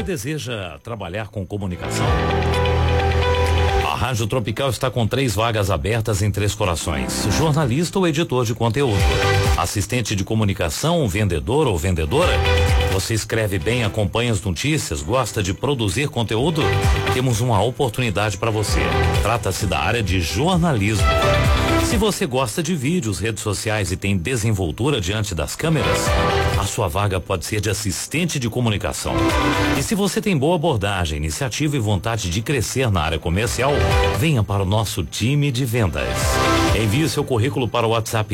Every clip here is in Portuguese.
deseja trabalhar com comunicação? A Rádio Tropical está com 3 vagas abertas em Três Corações: jornalista ou editor de conteúdo, assistente de comunicação, vendedor ou vendedora. Você escreve bem, acompanha as notícias, gosta de produzir conteúdo? Temos uma oportunidade para você. Trata-se da área de jornalismo. Se você gosta de vídeos, redes sociais e tem desenvoltura diante das câmeras, a sua vaga pode ser de assistente de comunicação. E se você tem boa abordagem, iniciativa e vontade de crescer na área comercial, venha para o nosso time de vendas. Envie seu currículo para o WhatsApp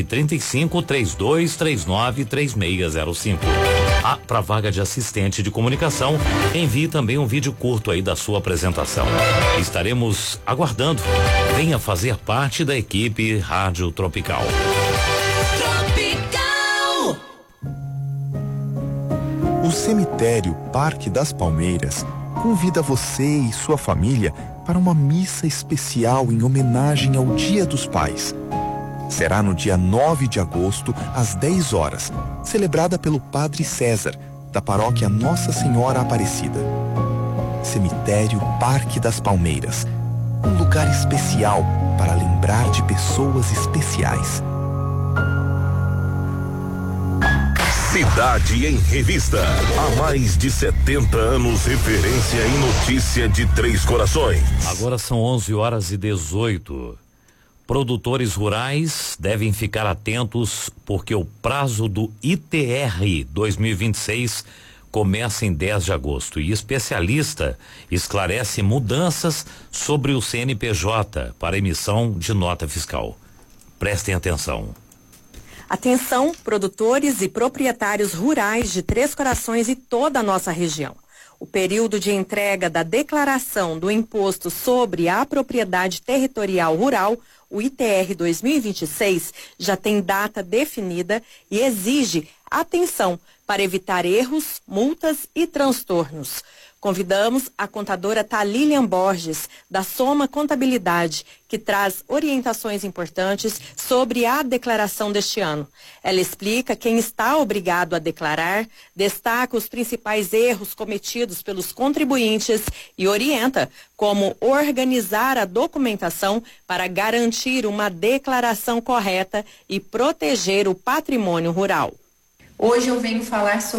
3532393605. Para vaga de assistente de comunicação, envie também um vídeo curto aí da sua apresentação. Estaremos aguardando. Venha fazer parte da equipe Rádio Tropical. Tropical. O cemitério Parque das Palmeiras convida você e sua família para uma missa especial em homenagem ao Dia dos Pais. Será no dia 9 de agosto, às 10 horas, celebrada pelo Padre César, da paróquia Nossa Senhora Aparecida. Cemitério Parque das Palmeiras, um lugar especial para lembrar de pessoas especiais. Cidade em Revista. Há mais de 70 anos, referência em notícia de Três Corações. Agora são 11h18. Produtores rurais devem ficar atentos porque o prazo do ITR 2026 começa em 10 de agosto e especialista esclarece mudanças sobre o CNPJ para emissão de nota fiscal. Prestem atenção. Atenção, produtores e proprietários rurais de Três Corações e toda a nossa região. O período de entrega da declaração do Imposto sobre a Propriedade Territorial Rural, o ITR 2026, já tem data definida e exige atenção para evitar erros, multas e transtornos. Convidamos a contadora Thalilian Borges, da Soma Contabilidade, que traz orientações importantes sobre a declaração deste ano. Ela explica quem está obrigado a declarar, destaca os principais erros cometidos pelos contribuintes e orienta como organizar a documentação para garantir uma declaração correta e proteger o patrimônio rural. Hoje eu venho falar sobre